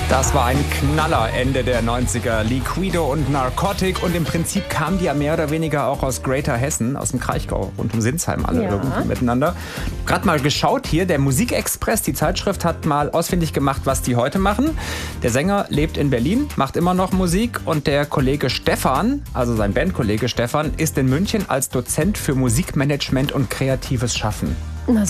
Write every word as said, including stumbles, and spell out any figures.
Das war ein Knaller Ende der neunziger. Liquido und Narcotic. Und im Prinzip kamen die ja mehr oder weniger auch aus Greater Hessen, aus dem Kraichgau, rund um Sinsheim alle Ja. irgendwie miteinander. Gerade mal geschaut hier, der Musikexpress, die Zeitschrift, hat mal ausfindig gemacht, was die heute machen. Der Sänger lebt in Berlin, macht immer noch Musik. Und der Kollege Stefan, also sein Bandkollege Stefan, ist in München als Dozent für Musikmanagement und kreatives Schaffen.